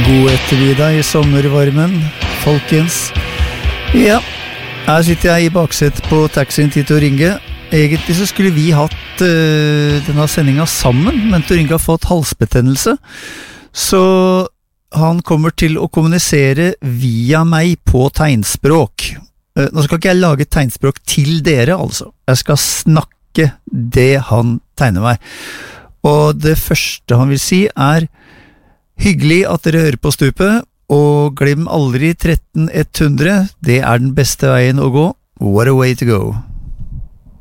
God ettermiddag I sommervarmen, folkens. Ja, her sitter jeg I baksetet på taxien til Tor Inge. Egentlig så skulle vi hatt denne sendingen sammen, men Tor Inge har fått halsbetennelse. Så han kommer til å kommunisere via meg på tegnspråk. Nå skal ikke jeg lage tegnspråk til dere, altså. Jeg skal snakke det han tegner meg. Og det første han vil si hyggelig at dere hører på stupet, og glem aldri 13100, det den beste veien å gå. What a way to go.